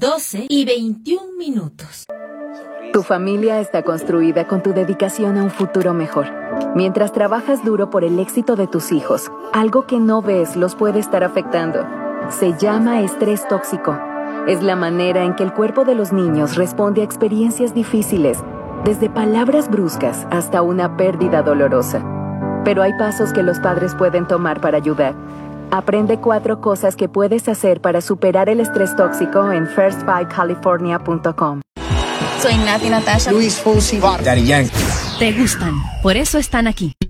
12:21. Tu familia está construida con tu dedicación a un futuro mejor. Mientras trabajas duro por el éxito de tus hijos, algo que no ves los puede estar afectando. Se llama estrés tóxico. Es la manera en que el cuerpo de los niños responde a experiencias difíciles, desde palabras bruscas hasta una pérdida dolorosa. Pero hay pasos que los padres pueden tomar para ayudar. Aprende 4 cosas que puedes hacer para superar el estrés tóxico en first5california.com. Soy Nati Natasha. Luis Fonsi, Daddy Yankee. Te gustan, por eso están aquí.